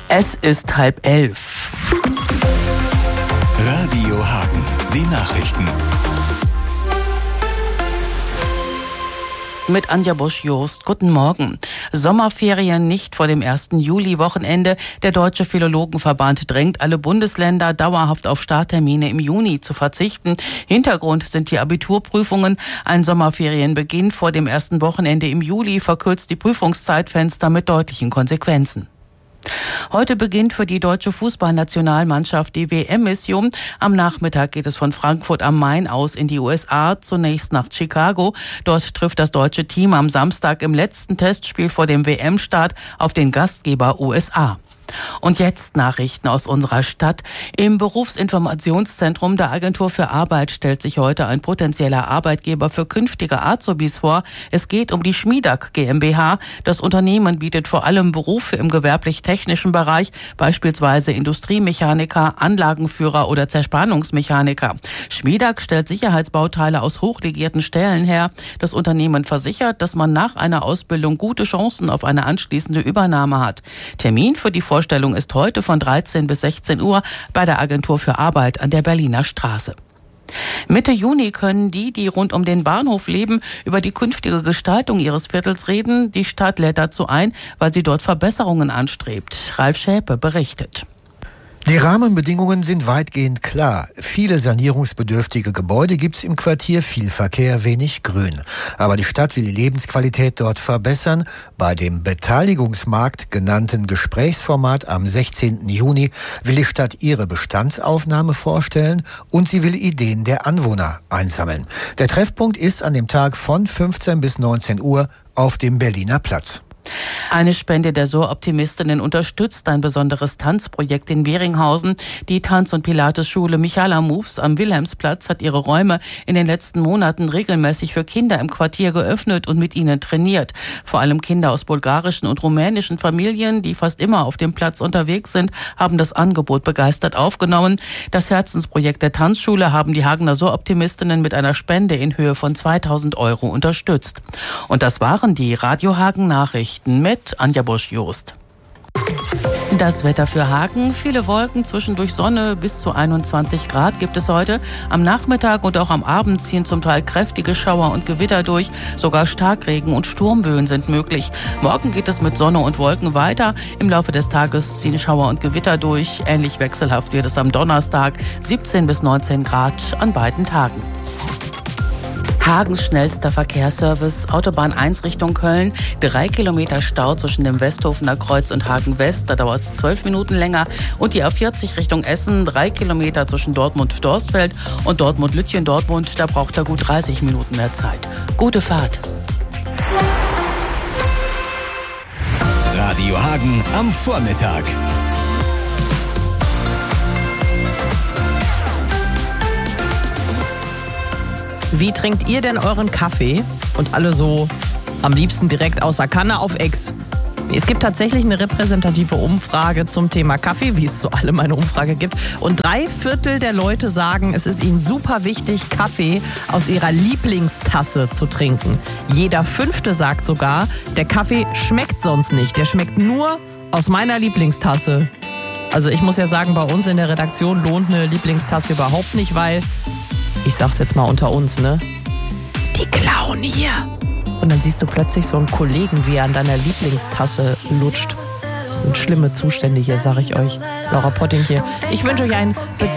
Es ist 10:30. Radio Hagen, die Nachrichten. Mit Anja Busch-Jost. Guten Morgen. Sommerferien nicht vor dem 1. Juli-Wochenende. Der Deutsche Philologenverband drängt alle Bundesländer dauerhaft auf Starttermine im Juni zu verzichten. Hintergrund sind die Abiturprüfungen. Ein Sommerferienbeginn vor dem ersten Wochenende im Juli verkürzt die Prüfungszeitfenster mit deutlichen Konsequenzen. Heute beginnt für die deutsche Fußballnationalmannschaft die WM-Mission. Am Nachmittag geht es von Frankfurt am Main aus in die USA, zunächst nach Chicago. Dort trifft das deutsche Team am Samstag im letzten Testspiel vor dem WM-Start auf den Gastgeber USA. Und jetzt Nachrichten aus unserer Stadt. Im Berufsinformationszentrum der Agentur für Arbeit stellt sich heute ein potenzieller Arbeitgeber für künftige Azubis vor. Es geht um die Schmiedag GmbH. Das Unternehmen bietet vor allem Berufe im gewerblich-technischen Bereich, beispielsweise Industriemechaniker, Anlagenführer oder Zerspannungsmechaniker. Schmiedag stellt Sicherheitsbauteile aus hochlegierten Stählen her. Das Unternehmen versichert, dass man nach einer Ausbildung gute Chancen auf eine anschließende Übernahme hat. Termin für die Vorstellung ist heute von 13 bis 16 Uhr bei der Agentur für Arbeit an der Berliner Straße. Mitte Juni können die rund um den Bahnhof leben, über die künftige Gestaltung ihres Viertels reden. Die Stadt lädt dazu ein, weil sie dort Verbesserungen anstrebt. Ralf Schäpe berichtet. Die Rahmenbedingungen sind weitgehend klar. Viele sanierungsbedürftige Gebäude gibt's im Quartier, viel Verkehr, wenig Grün. Aber die Stadt will die Lebensqualität dort verbessern. Bei dem Beteiligungsmarkt genannten Gesprächsformat am 16. Juni will die Stadt ihre Bestandsaufnahme vorstellen und sie will Ideen der Anwohner einsammeln. Der Treffpunkt ist an dem Tag von 15 bis 19 Uhr auf dem Berliner Platz. Eine Spende der SOR-Optimistinnen unterstützt ein besonderes Tanzprojekt in Beringhausen. Die Tanz- und Pilates-Schule Michala Moves am Wilhelmsplatz hat ihre Räume in den letzten Monaten regelmäßig für Kinder im Quartier geöffnet und mit ihnen trainiert. Vor allem Kinder aus bulgarischen und rumänischen Familien, die fast immer auf dem Platz unterwegs sind, haben das Angebot begeistert aufgenommen. Das Herzensprojekt der Tanzschule haben die Hagener SOR-Optimistinnen mit einer Spende in Höhe von 2.000 € unterstützt. Und das waren die Radio Hagen Nachrichten mit Anja Busch-Jost. Das Wetter für Hagen. Viele Wolken, zwischendurch Sonne, bis zu 21 Grad gibt es heute. Am Nachmittag und auch am Abend ziehen zum Teil kräftige Schauer und Gewitter durch. Sogar Starkregen und Sturmböen sind möglich. Morgen geht es mit Sonne und Wolken weiter. Im Laufe des Tages ziehen Schauer und Gewitter durch. Ähnlich wechselhaft wird es am Donnerstag, 17 bis 19 Grad an beiden Tagen. Hagens schnellster Verkehrsservice, Autobahn 1 Richtung Köln, 3 Kilometer Stau zwischen dem Westhofener Kreuz und Hagen West, da dauert es 12 Minuten länger. Und die A40 Richtung Essen, 3 Kilometer zwischen Dortmund-Dorstfeld und Dortmund-Lütchen-Dortmund, da braucht er gut 30 Minuten mehr Zeit. Gute Fahrt. Radio Hagen am Vormittag. Wie trinkt ihr denn euren Kaffee? Und alle so am liebsten direkt aus der Kanne auf Ex. Es gibt tatsächlich eine repräsentative Umfrage zum Thema Kaffee, wie es so allem eine Umfrage gibt. Und 3/4 der Leute sagen, es ist ihnen super wichtig, Kaffee aus ihrer Lieblingstasse zu trinken. Jeder 5. sagt sogar, der Kaffee schmeckt sonst nicht. Der schmeckt nur aus meiner Lieblingstasse. Also ich muss ja sagen, bei uns in der Redaktion lohnt eine Lieblingstasse überhaupt nicht, weil, ich sag's jetzt mal unter uns, ne? Die klauen hier. Und dann siehst du plötzlich so einen Kollegen, wie er an deiner Lieblingstasche lutscht. Das sind schlimme Zustände hier, sag ich euch. Laura Potting hier. Ich wünsche euch einen